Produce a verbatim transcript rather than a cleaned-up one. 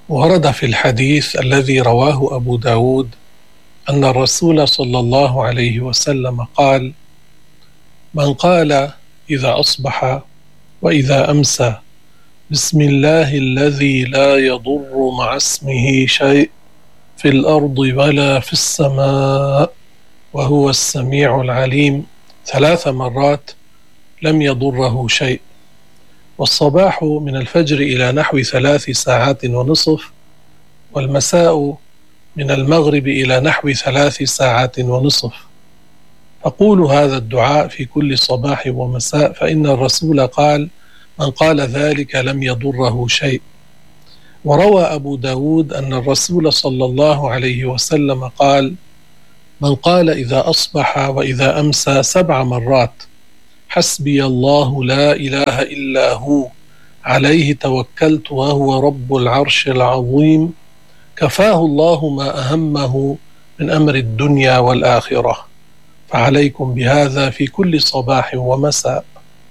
ورد في الحديث الذي رواه أبو داود أن الرسول صلى الله عليه وسلم قال: من قال إذا أصبح وإذا أمسى بسم الله الذي لا يضر مع اسمه شيء في الأرض ولا في السماء وهو السميع العليم ثلاث مرات لم يضره شيء. والصباح من الفجر إلى نحو ثلاث ساعات ونصف، والمساء من المغرب إلى نحو ثلاث ساعات ونصف. فقولوا هذا الدعاء في كل صباح ومساء، فإن الرسول قال: من قال ذلك لم يضره شيء. وروى أبو داود أن الرسول صلى الله عليه وسلم قال: من قال إذا أصبح وإذا أمسى سبع مرات حسبي الله لا إله إلا هو عليه توكلت وهو رب العرش العظيم، كفاه الله ما أهمه من أمر الدنيا والآخرة. فعليكم بهذا في كل صباح ومساء.